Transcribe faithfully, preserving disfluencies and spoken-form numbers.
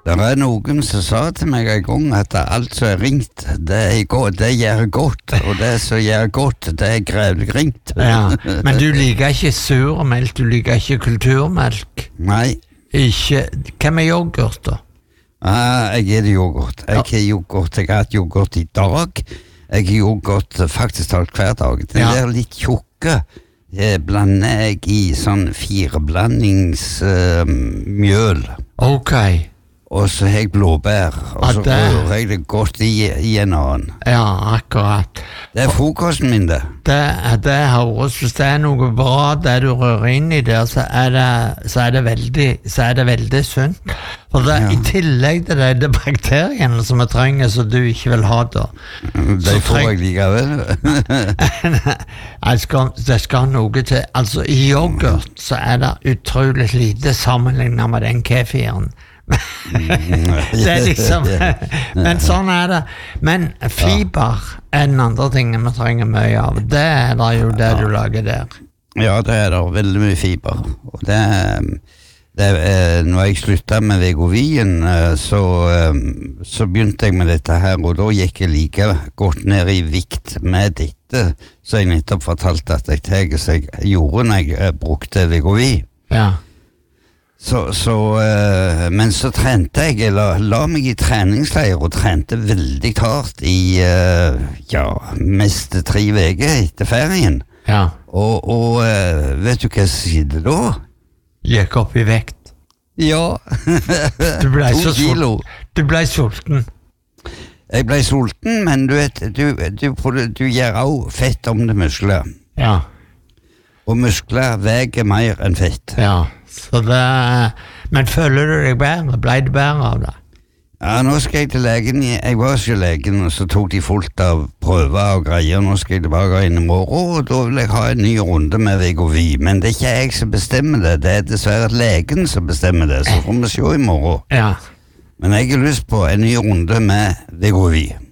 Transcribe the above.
Det er noen som sa til meg en gang at alt som er ringt, det, er go- det gjør godt, og det som gjør godt, det er grevlig ringt. Ja, men du liker ikke surmelk, du liker ikke kulturmelk. Nei. Ikke, hva med yoghurt da? Ah, jeg er det yoghurt. Jeg har yoghurt, jeg har hatt yoghurt i dag. Jeg har yoghurt faktisk talt hver dag. Den Ja. der litt tjukke eh, blander jeg i sånn fireblandingsmjøl. Uh, mjøl. Ok. Og så har jeg blåbær, og Ja, så det- rører jeg det godt i, i en annen. Ja, akkurat. Det er frokosten min, det. Det, det høres, hvis det er noe bra det du rører inn i der, så er det, så er det, veldig, så er det veldig sunt. For det, Ja. i tillegg til det, det er bakteriene som vi trenger, som du ikke vil ha da. Det får treng- jeg likevel. Jeg skal, det skal noe til. Altså, i yoghurt så er det utrolig lite sammenlignet med den kefiren. Det er liksom Men sånn er det. Men fiber er den andre tingen vi trenger mye av. Det er det jo det du lager der. Ja, det er det veldig mye fiber. Og det, det eh, når jeg sluttet med Vegovien, eh, så, eh, så begynte jeg med dette her, og da gikk jeg like godt ned i vikt med dette, så jeg nettopp fortalte at jeg tar seg gjorde når jeg eh, brukte Vegovi. Ja. Så, så, eh, men så trente jeg, eller la meg i treningsleir og trente veldig hardt i, eh, ja, mest tre veker etter ferien. Ja. Og, og eh, vet du hva som skjedde da? Gikk opp i vekt. Ja, Du ble to så kilo. sulten. Du ble sulten. Jeg ble sulten, men du vet, du, du, du, du gjør også fett om det muskler. Ja. Og muskler veger mer enn fett. Ja. Så det, men føler du deg bedre? Ble du bedre av det? Ja, nå skal jeg til legen. Jeg var hos legen, og så tok de fullt av prøver og greier. Nå skal jeg tilbake inn i morgen, og da vil jeg ha en ny runde med Vegovi. Men det er ikke jeg som bestemmer det, det er dessverre legen som bestemmer det, så får vi se i morgen. Ja. Men jeg har lyst på en ny runde med Vegovi.